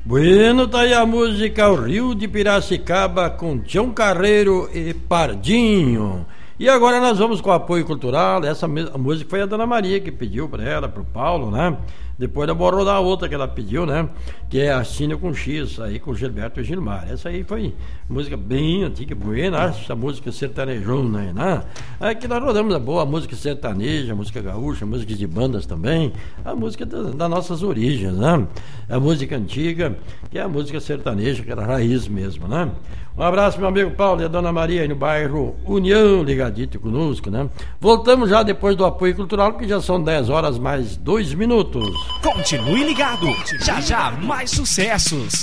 Bueno, tá aí a música O Rio de Piracicaba com Tião Carreiro e Pardinho. E agora nós vamos com o apoio cultural. Essa música foi a Dona Maria que pediu para ela, pro Paulo, né? Depois eu vou rodar a outra que ela pediu, né? Que é a Cine com X, aí com Gilberto e Gilmar. Essa aí foi música bem antiga, buena, essa música sertanejona aí, né? Aqui nós rodamos a boa música sertaneja, música gaúcha, música de bandas também, a música das nossas origens, né? A música antiga, que é a música sertaneja, que era raiz mesmo, né? Um abraço, meu amigo Paulo e a Dona Maria aí no bairro União, ligadito conosco, né? Voltamos já depois do apoio cultural, porque já são 10 horas mais 2 minutos. Continue ligado, já mais sucessos.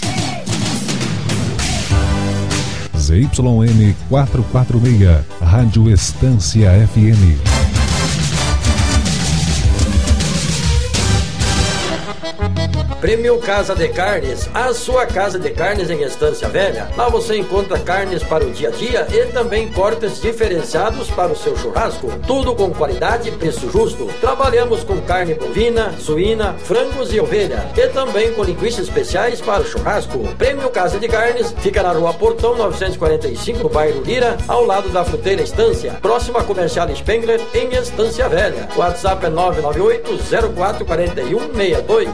ZYN 446, Rádio Estância FM. Prêmio Casa de Carnes, a sua casa de carnes em Estância Velha. Lá você encontra carnes para o dia a dia e também cortes diferenciados para o seu churrasco. Tudo com qualidade e preço justo. Trabalhamos com carne bovina, suína, frangos e ovelha. E também com linguiças especiais para o churrasco. Prêmio Casa de Carnes fica na Rua Portão 945, no bairro Lira, ao lado da Fruteira Estância. Próxima Comercial Spengler, em Estância Velha. O WhatsApp é 998-044162.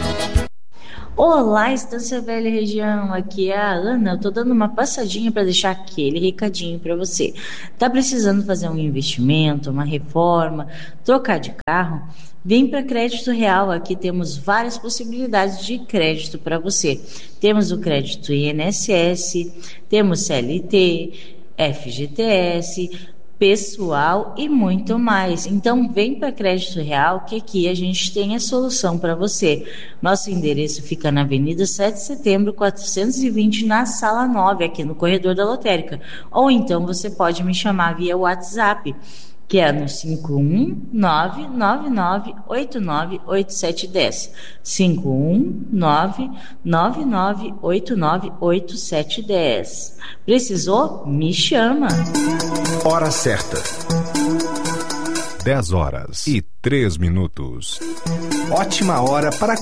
Olá, Estância Velha região, aqui é a Ana. Eu tô dando uma passadinha para deixar aquele recadinho para você. Tá precisando fazer um investimento, uma reforma, trocar de carro? Vem para Crédito Real, aqui temos várias possibilidades de crédito para você. Temos o crédito INSS, temos CLT, FGTS, pessoal e muito mais. Então vem para Crédito Real, que aqui a gente tem a solução para você. Nosso endereço fica na Avenida 7 de Setembro 420, na Sala 9, aqui no corredor da Lotérica. Ou então você pode me chamar via WhatsApp, que é no 51999898710. 51999898710. Precisou? Me chama. Hora certa. 10 horas e 3 minutos. Ótima hora para